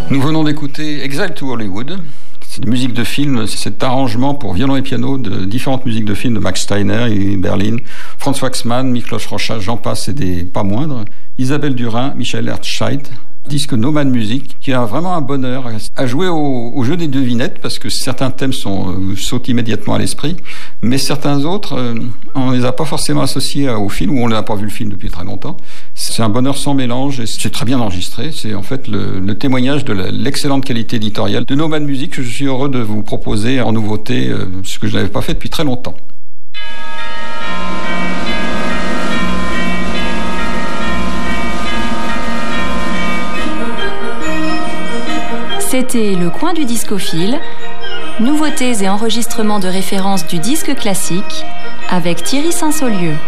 Nous venons d'écouter Exile to Hollywood. C'est une musique de film, c'est cet arrangement pour violon et piano de différentes musiques de films de Max Steiner, Irving Berlin, Franz Waxman, Miklos Rozsa, j'en passe et des pas moindres. Isabelle Durin, Michael Herzscheid. Disque Nomad Music, qui a vraiment un bonheur à jouer au jeu des devinettes, parce que certains thèmes sautent immédiatement à l'esprit, mais certains autres, on ne les a pas forcément associés au film, ou on n'a pas vu le film depuis très longtemps. C'est un bonheur sans mélange, et c'est très bien enregistré. C'est en fait le témoignage de l'excellente qualité éditoriale de Nomad Music que je suis heureux de vous proposer en nouveauté, ce que je n'avais pas fait depuis très longtemps. C'était Le Coin du Discophile, nouveautés et enregistrements de référence du disque classique avec Thierry Saint-Saulieu.